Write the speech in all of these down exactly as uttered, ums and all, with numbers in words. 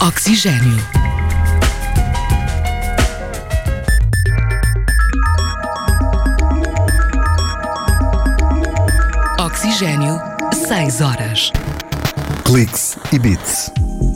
Oxigênio. Oxigênio, seis horas. Cliques e Beats.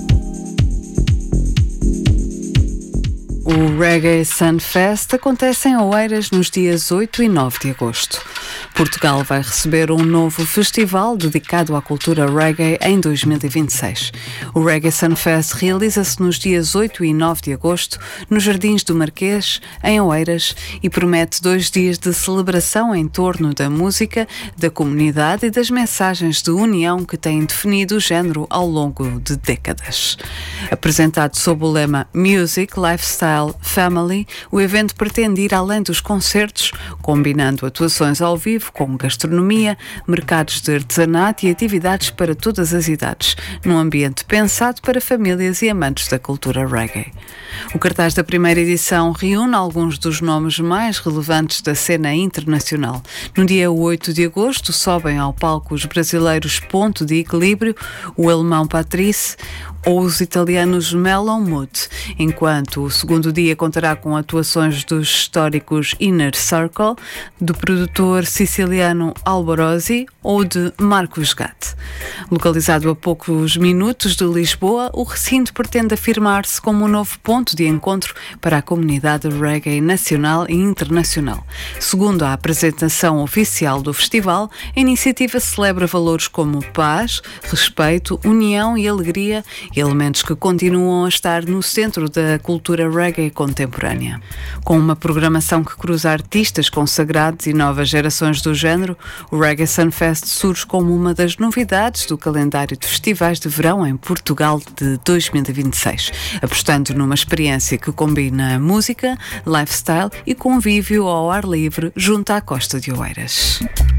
O Reggae Sunfest acontece em Oeiras nos dias oito e nove de agosto. Portugal vai receber um novo festival dedicado à cultura reggae em dois mil e vinte e seis. O Reggae Sunfest realiza-se nos dias oito e nove de agosto nos Jardins do Marquês, em Oeiras, e promete dois dias de celebração em torno da música, da comunidade e das mensagens de união que têm definido o género ao longo de décadas. Apresentado sob o lema Music, Lifestyle, Family, o evento pretende ir além dos concertos, combinando atuações ao vivo com gastronomia, mercados de artesanato e atividades para todas as idades, num ambiente pensado para famílias e amantes da cultura reggae. O cartaz da primeira edição reúne alguns dos nomes mais relevantes da cena internacional. No dia oito de agosto sobem ao palco os brasileiros Ponto de Equilíbrio, o alemão Patrice ou os italianos Melon Mood, enquanto o segundo dia contará com atuações dos históricos Inner Circle, do produtor siciliano Alborosi ou de Marcos Gatt. Localizado a poucos minutos de Lisboa, o recinto pretende afirmar-se como um novo ponto de encontro para a comunidade reggae nacional e internacional. Segundo a apresentação oficial do festival, a iniciativa celebra valores como paz, respeito, união e alegria, elementos que continuam a estar no centro da cultura reggae contemporânea. Com uma programação que cruza artistas consagrados e novas gerações do género, o Reggae Sunfest surge como uma das novidades do calendário de festivais de verão em Portugal de dois mil e vinte e seis, apostando numa experiência que combina música, lifestyle e convívio ao ar livre junto à costa de Oeiras.